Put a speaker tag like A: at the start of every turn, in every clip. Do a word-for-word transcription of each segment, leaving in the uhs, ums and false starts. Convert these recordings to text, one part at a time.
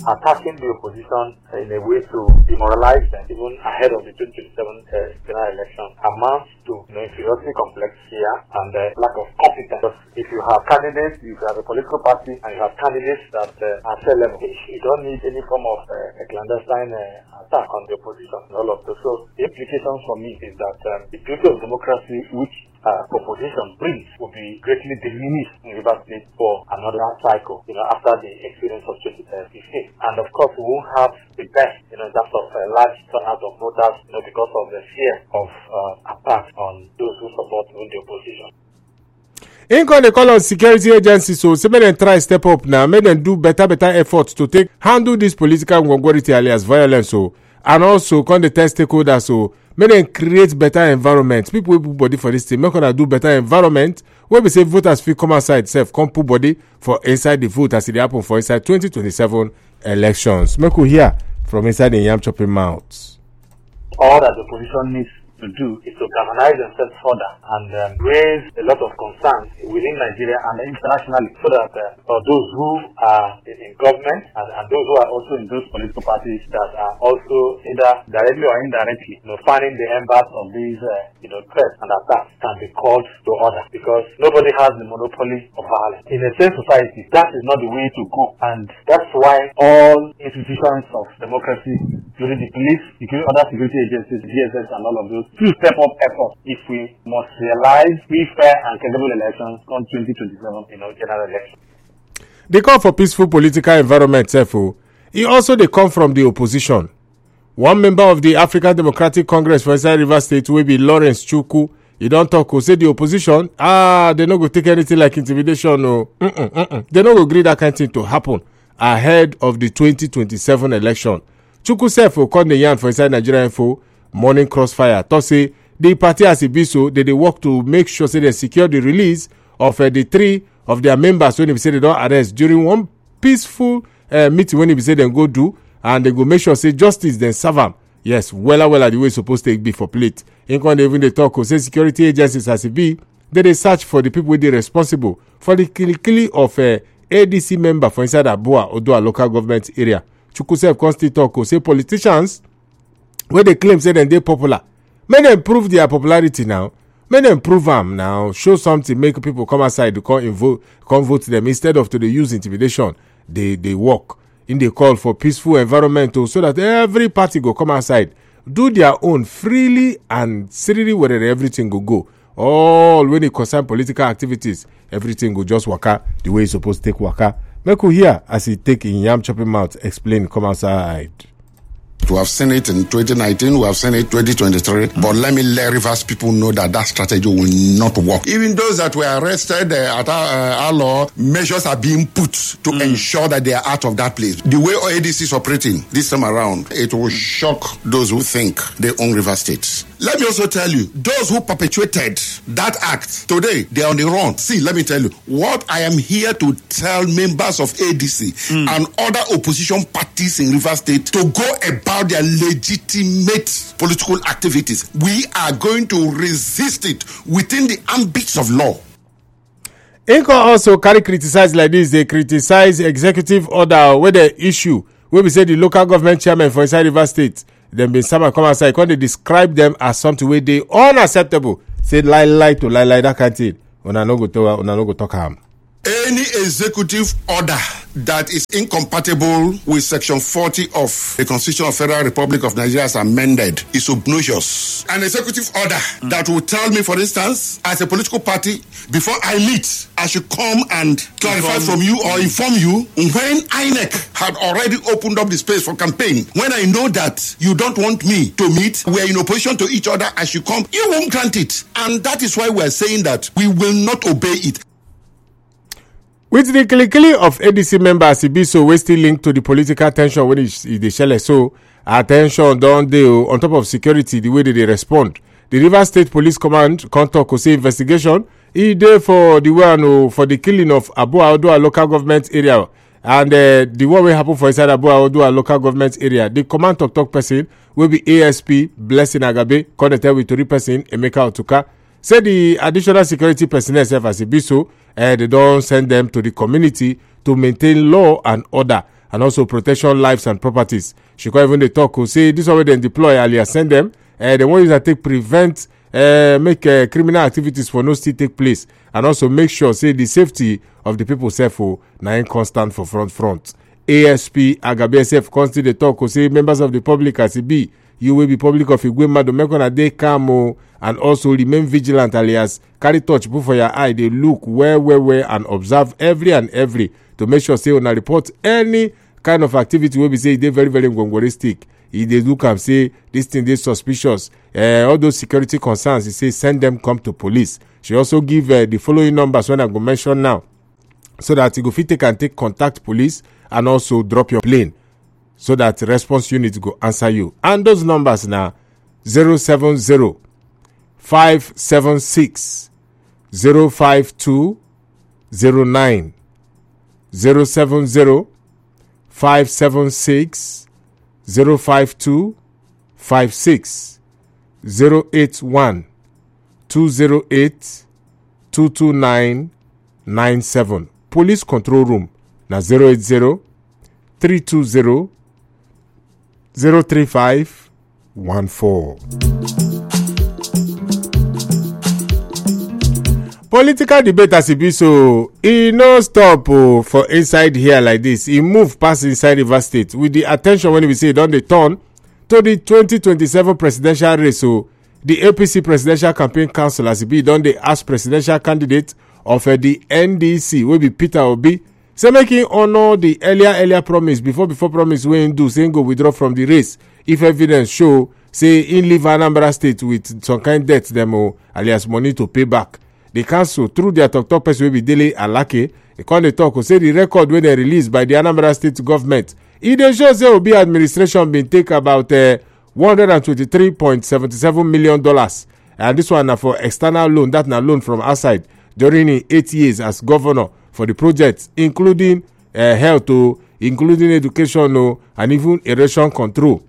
A: attacking the opposition in a way to demoralize them even ahead of the twenty twenty-seven uh, general election amounts to you know, inferiority complex here and uh, lack of competence. If you have candidates, if you have a political party and you have candidates that uh, are fair level, you don't need any form of uh, a clandestine uh, attack on the opposition and all of those. So the implications for me is that um, the beauty of democracy which uh, opposition brings will be greatly diminished in Rivers State for another cycle, you know, after the experience of twenty fifteen. And of course, we won't have the best, you know, in terms of uh, large turnout of voters, you know, because of the fear of uh, attack on those who support the opposition.
B: In con they call on security agencies, so say make them try step up now, make them do better, better efforts to take handle this political ngongority alias violence, so and also con the test stakeholders, so make them create better environment. People will put body for this thing, make them do better environment. Where we say voters feel come outside, self come put body for inside the vote as it happen for inside twenty twenty-seven elections. Make we hear from inside the yam chopping mouths.
A: All that the opposition needs to do is to galvanize themselves further and um, raise a lot of concerns within Nigeria and internationally so that uh, for those who are in, in government and, and those who are also in those political parties that are also either directly or indirectly you know, fanning the embers of these uh, you know, threats and attacks can be called to order because nobody has the monopoly of violence. In a safe society, that is not the way to go, and that's why all institutions of democracy, including the police, including other security agencies, D S S and all of those, to step up efforts if we must realize free, fair and credible elections come twenty twenty-seven, you know, general election.
B: They call for peaceful political environment, therefore. It also they come from the opposition. One member of the African Democratic Congress for inside Rivers State will be Lawrence Chukwu. He don't talk or say the opposition, ah, they not go take anything like intimidation or mm-mm, mm-mm. They not go agree that kind of thing to happen ahead of the twenty twenty-seven election. Chukwu self will call the yarn for inside Nigeria Info, Morning Crossfire. To say the party as it be so, they, they work to make sure say they secure the release of uh, the three of their members when they say they don't arrest during one peaceful uh, meeting when they say they go do, and they go make sure say justice then serve them. Yes, well well the way it's supposed to be for plate. In when they even they talk say security agencies as it be, they they search for the people they responsible for the killing of uh, A D C member for inside Abua Odua local government area. Chukwu self constantly talk say politicians where they claim say they popular. May them prove their popularity now. May them prove them now. Show something, make people come outside to come vote, come vote them instead of to the use intimidation. They they work in the call for peaceful environment so that every party go come outside, do their own freely and seriously where everything go go. All when it concern political activities, everything go just waka the way it's supposed to take waka. Make we hear as he take in yam chopping mouth explain come outside.
C: We have seen it in twenty nineteen, we have seen it twenty twenty-three, mm. but let me let Rivers people know that that strategy will not work. Even those that were arrested uh, at our, uh, our law, measures are being put to mm. ensure that they are out of that place. The way A D C is operating this time around, it will shock those who think they own Rivers State. Let me also tell you, those who perpetuated that act, today they are on the run. See, let me tell you, what I am here to tell members of A D C mm. and other opposition parties in Rivers State to go about their legitimate political activities. We are going to resist it within the ambits of law.
B: Inco also carry criticize like this. They criticize executive order where the issue where we say the local government chairman for inside Rivers State. Then been someone come outside, when they describe them as something where they unacceptable. Say lie lie to lie lie that kind of thing. Una no go to una no go talk am.
C: Any executive order that is incompatible with Section forty of the Constitution of Federal Republic of Nigeria as amended is obnoxious. An executive order mm. that will tell me, for instance, as a political party, before I meet, I should come and clarify inform from you or inform you when I N E C had already opened up the space for campaign. When I know that you don't want me to meet, we are in opposition to each other, I should come. You won't grant it. And that is why we are saying that we will not obey it.
B: With the killing of A D C members, it be so we still linked to the political tension when it they shell so attention don't they on top of security the way that they respond. The Rivers State Police Command contact say investigation is there for the one for the killing of Abua Odua local government area and uh, the one will happen for inside Abua Odua local government area. The command talk talk person will be A S P Blessing Agabe, connected with three person Emeka Otuka. Say the additional security personnel as it be so, uh, they don't send them to the community to maintain law and order and also protection lives and properties. She can't even dey talk o say this one wey dem deploy alias send them. Uh, they want use that take prevent uh, make uh, criminal activities for no still take place, and also make sure say the safety of the people sef o na in constant for front front. A S P Agabi S F constantly dey talk o say members of the public as e be, you will be public of Igwemadu, make una dey calm o, and also remain vigilant alias carry touch put for your eye, dey look well well well and observe every and every to make sure say una report any kind of activity wey be say e dey very very ngwangwaristic. E dey look am say this thing dey suspicious. Uh, all those security concerns, e say send them come to police. She also give uh, the following numbers when I go mention now, so that you go fit take and take contact police and also drop your plane, so that response unit go answer you. And those numbers now zero seven zero five seven six zero five two zero nine zero seven zero five seven six zero five two five six zero eight one two zero eight two two nine nine seven. Police control room na zero eight zero three two zero zero three five one four. Political debate as e be so, e no stop oh, for inside here like this. E move pass inside Rivers State with the attention when we say don dey turn to the twenty twenty-seven presidential race. So the A P C Presidential Campaign Council as e be don dey ask presidential candidate of uh, the N D C wey be Peter Obi say make him honour the earlier earlier promise before before promise wey him do say him go withdraw from the race if evidence show say him leave Anambra State with some kind debt dem o alias money to pay back. The council through their talk talk person wey be Dele Alake, they come dey talk say the record wey dem release by the Anambra State government, e dey show say Obi administration bin take about uh, one hundred twenty-three point seven seven million dollars, and this one na for external loan, that na loan from outside during him eight years as governor for the project, including uh, health o, including education o, and even erosion control.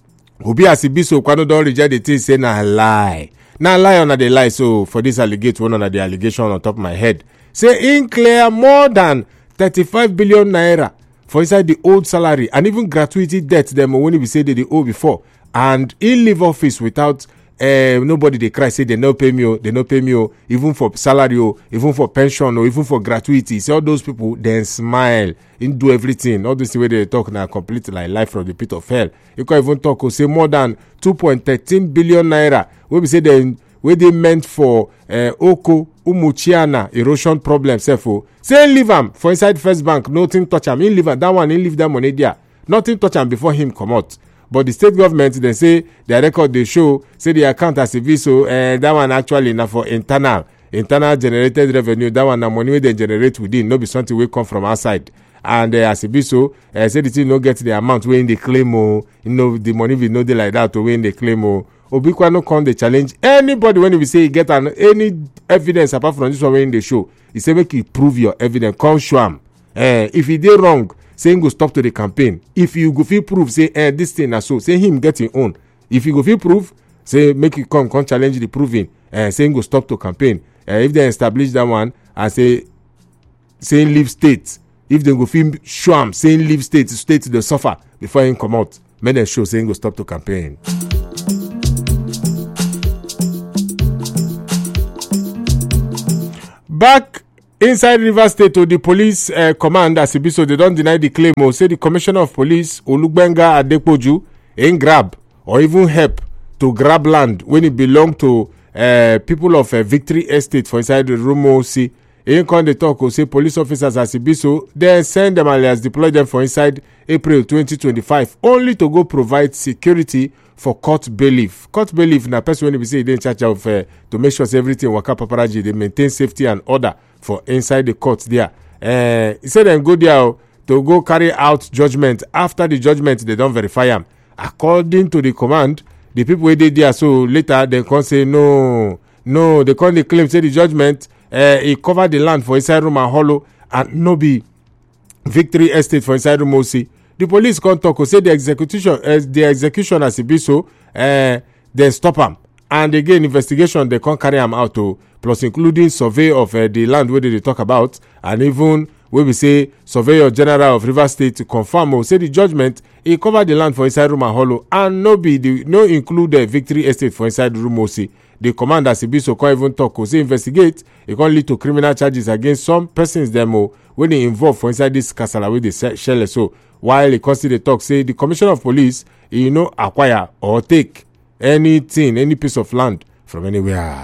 B: Obi as e be so kwano don reject the thing say na lie. Now lie on the lie, so for this allegate one on the allegation on top of my head. Say in clear more than thirty-five billion naira for inside the old salary and even gratuity debt them when we say they, they owe before. And in leave office without uh, nobody they cry, say they no pay me, they no pay me, even for salary, even for pension, or even for gratuity. See all those people then smile and do everything. All this way they talk now complete like life from the pit of hell. You can even talk or say more than two point one three billion naira. We say they where they meant for uh, Oko Umuchiana erosion problem. Sefo say leave him for inside First Bank, nothing touch him. He leave that one, he leave that money there. Nothing touch him before him come out. But the state government, they say their record they show say the account as a visa, uh, that one actually now for internal internal generated revenue. That one na money they generate within, no be something we come from outside. And uh, as a visa, uh, say the thing no get the amount when they claim oh, you know the money we know they like that or when they claim oh. Obikwa no come they challenge anybody when we say you get an, any evidence apart from this one when they show. He say make you prove your evidence, come show him. Uh, if he did wrong, say him go stop to the campaign. If you go feel proof, say eh, this thing na so, say him get his own. If you go feel proof, say make you come, come challenge the proving. Uh, say him go stop to campaign. Uh, if they establish that one, and say say him leave state. If they go feel show him, say him leave state, state the suffer before him come out. Make them show say him go stop to campaign. Back inside Rivers State, to the police uh, command as e so they don't deny the claim or say the commissioner of police Olugbenga Adepoju ain't grab or even help to grab land when it belong to uh, people of uh, Victory Estate for inside the Rumo C. Ain't come they talk or say police officers as e so they send them alias deploy them for inside April twenty twenty-five only to go provide security for court bailiff. Court bailiff na person when we say they in charge of uh, to make sure everything waka paparaji, they maintain safety and order for inside the court there. Uh, he said then go there to go carry out judgment. After the judgment, they don't verify them. According to the command, the people who did there, so later they can say no, no, they can't claim say the judgment uh, he covered the land for inside Roma Hollow and no be Victory Estate for inside Rumosi. The police can't talk or say the execution, uh, the execution as it be so, uh, they stop them. And again, investigation, they can't carry them out to, plus including survey of uh, the land where they talk about, and even wey be say Surveyor General of Rivers State to confirm o say the judgment e cover the land for inside Ruma Hollow and no be the no include the Victory Estate for inside Rumosi. The commander Sibiso come even talk o say investigate e come lead to criminal charges against some persons dem o wey dey involved for inside this kasala wey dey shele so. While e come still dey talk say the commissioner of police e no acquire or take anything, any piece of land from anywhere.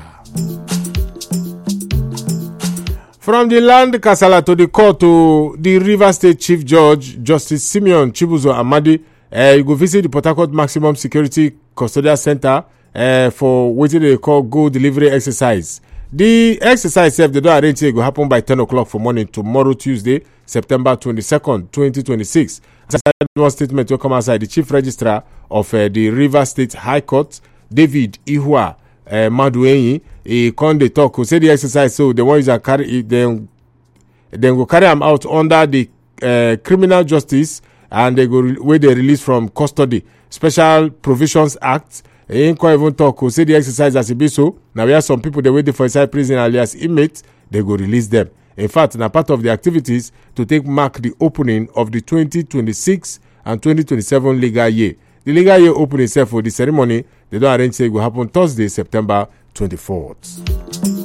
B: From the land kasala to the court to the Rivers State Chief Judge Justice Simeon Chibuzo Amadi, uh, you go visit the Port Harcourt Maximum Security Custodial Center uh, for wetin they call go delivery exercise. The exercise sef they don arrange say e go happen by ten o'clock for morning tomorrow Tuesday, September twenty-second, twenty twenty-six. As one statement will come outside, the Chief Registrar of uh, the Rivers State High Court, David Ihua uh, Maduenyi, he come dey talk. Who say the exercise so the ones that carry them, then go carry them out under the uh, Criminal Justice and they go where they release from custody Special Provisions Act. He ain't come even talk. Who say the exercise as it be so. Now we have some people they waiting for inside prison alias inmates. They go release them. In fact, na part of the activities to take mark the opening of the twenty twenty-six and twenty twenty-seven legal year. The legal year opening itself for the ceremony, they don't arrange say it will happen Thursday, September twenty-fourth.